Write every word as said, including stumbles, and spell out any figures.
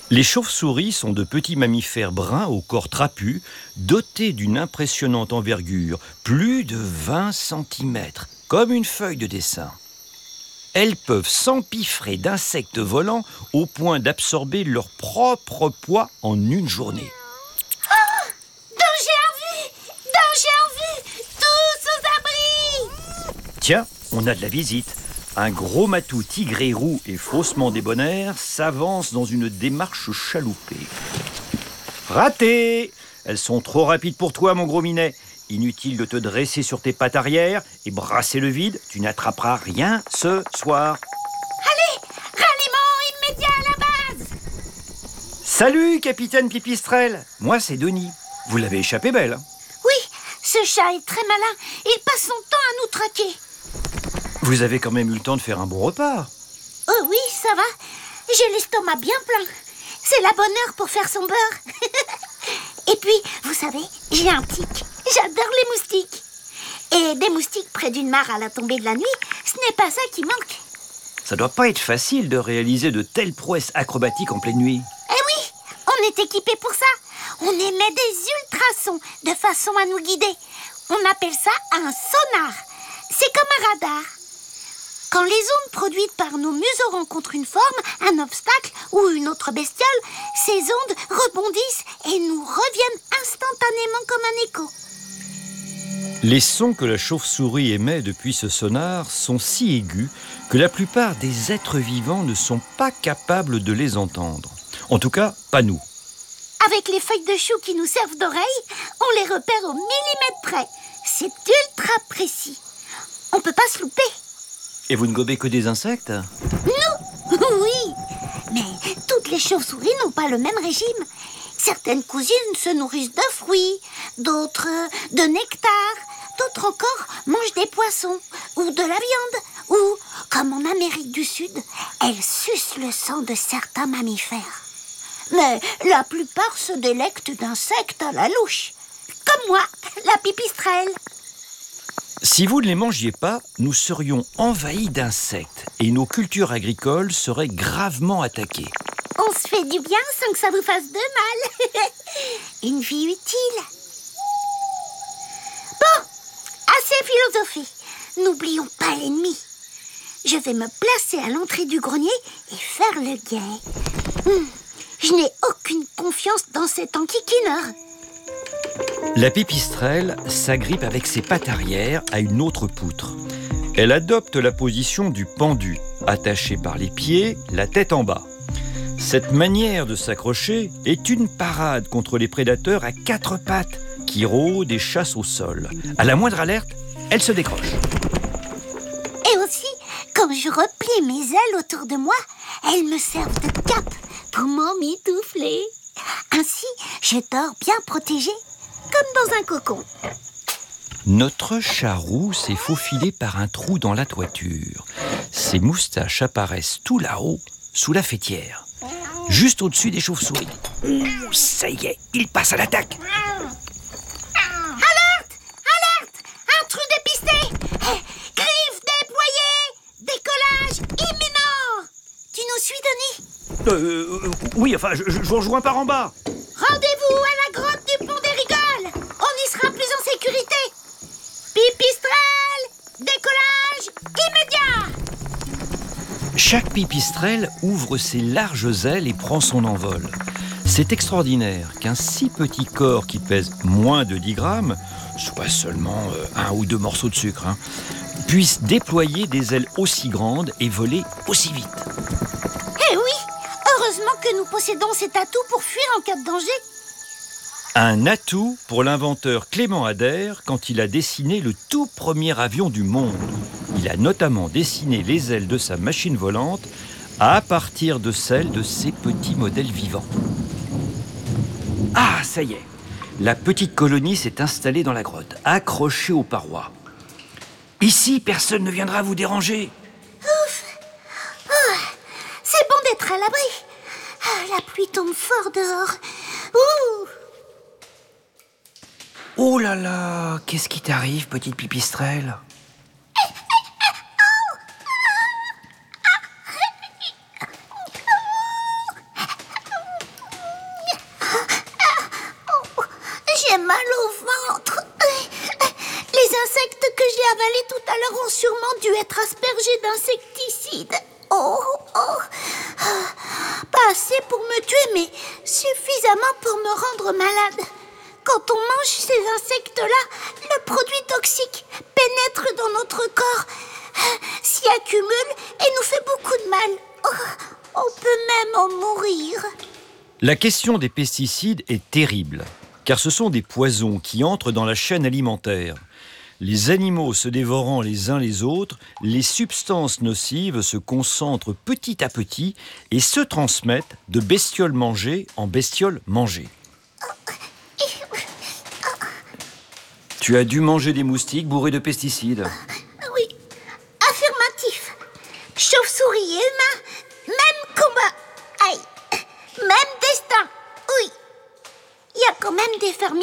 Les chauves-souris sont de petits mammifères bruns au corps trapu, dotés d'une impressionnante envergure, plus de vingt centimètres, comme une feuille de dessin. Elles peuvent s'empiffrer d'insectes volants au point d'absorber leur propre poids en une journée. Oh, danger en vue! Danger en vue! Tous aux abris! Tiens, on a de la visite. Un gros matou tigré roux et faussement débonnaire s'avance dans une démarche chaloupée. Raté! Elles sont trop rapides pour toi, mon gros minet. Inutile de te dresser sur tes pattes arrière et brasser le vide. Tu n'attraperas rien ce soir. Allez, ralliement immédiat à la base! Salut, capitaine Pipistrelle. Moi, c'est Denis. Vous l'avez échappé belle. Hein? Oui, ce chat est très malin. Il passe son temps à nous traquer. Vous avez quand même eu le temps de faire un bon repas. Oh oui, ça va. J'ai l'estomac bien plein. C'est la bonne heure pour faire son beurre. Et puis, vous savez, j'ai un tic. J'adore les moustiques. Et des moustiques près d'une mare à la tombée de la nuit, ce n'est pas ça qui manque. Ça doit pas être facile de réaliser de telles prouesses acrobatiques en pleine nuit. Eh oui, on est équipé pour ça. On émet des ultrasons de façon à nous guider. On appelle ça un sonar. C'est comme un radar. Quand les ondes produites par nos museaux rencontrent une forme, un obstacle ou une autre bestiole, ces ondes rebondissent et nous reviennent instantanément comme un écho. Les sons que la chauve-souris émet depuis ce sonar sont si aigus que la plupart des êtres vivants ne sont pas capables de les entendre. En tout cas, pas nous. Avec les feuilles de chou qui nous servent d'oreilles, on les repère au millimètre près. C'est ultra précis. On ne peut pas se louper. Et vous ne gobez que des insectes ? Nous, oui. Mais toutes les chauves-souris n'ont pas le même régime. Certaines cousines se nourrissent de fruits, d'autres de nectar, d'autres encore mangent des poissons ou de la viande. Ou, comme en Amérique du Sud, elles sucent le sang de certains mammifères. Mais la plupart se délectent d'insectes à la louche. Comme moi, la pipistrelle. Si vous ne les mangiez pas, nous serions envahis d'insectes et nos cultures agricoles seraient gravement attaquées. On se fait du bien sans que ça vous fasse de mal. Une vie utile. Bon, assez philosophé. N'oublions pas l'ennemi. Je vais me placer à l'entrée du grenier et faire le guet. Hum, je n'ai aucune confiance dans cet enquiquineur. La pipistrelle s'agrippe avec ses pattes arrière à une autre poutre. Elle adopte la position du pendu, attaché par les pieds, la tête en bas. Cette manière de s'accrocher est une parade contre les prédateurs à quatre pattes qui rôdent et chassent au sol. À la moindre alerte, elle se décroche. Et aussi, quand je replie mes ailes autour de moi, elles me servent de cape pour m'emmitoufler. Ainsi, je dors bien protégée, comme dans un cocon. Notre chat roux s'est faufilé par un trou dans la toiture. Ses moustaches apparaissent tout là-haut, sous la faîtière, juste au-dessus des chauves-souris. Ouh, ça y est, il passe à l'attaque. Alerte! Alerte! Intrus dépisté! Griffes déployées! Décollage imminent! Tu nous suis, Denis? Euh, oui, enfin, je, je vous rejoins par en bas. Rendez-vous à la grotte du Pont des Rigoles. On y sera plus en sécurité. Pipistrelle, décollage immédiat. Chaque pipistrelle ouvre ses larges ailes et prend son envol. C'est extraordinaire qu'un si petit corps qui pèse moins de dix grammes, soit seulement euh, un ou deux morceaux de sucre, hein, puisse déployer des ailes aussi grandes et voler aussi vite. Eh oui, heureusement que nous possédons cet atout pour fuir en cas de danger. Un atout pour l'inventeur Clément Ader quand il a dessiné le tout premier avion du monde. Il a notamment dessiné les ailes de sa machine volante à partir de celles de ses petits modèles vivants. Ah, ça y est, la petite colonie s'est installée dans la grotte, accrochée aux parois. Ici, personne ne viendra vous déranger. Ouf. Oh, c'est bon d'être à l'abri. Ah, la pluie tombe fort dehors. Ouh. Oh là là, qu'est-ce qui t'arrive, petite pipistrelle ? J'ai mal au ventre. Les insectes que j'ai avalés tout à l'heure ont sûrement dû être aspergés d'insecticides. Oh, oh. Pas assez pour me tuer, mais suffisamment pour me rendre malade. Quand on mange ces insectes-là, le produit toxique pénètre dans notre corps, s'y accumule et nous fait beaucoup de mal. Oh, on peut même en mourir. La question des pesticides est terrible, car ce sont des poisons qui entrent dans la chaîne alimentaire. Les animaux se dévorant les uns les autres, les substances nocives se concentrent petit à petit et se transmettent de bestioles mangées en bestioles mangées. Tu as dû manger des moustiques bourrés de pesticides. Oui, affirmatif. Chauve-souris et humain, même combat. Aïe, même destin. Oui, il y a quand même des fermiers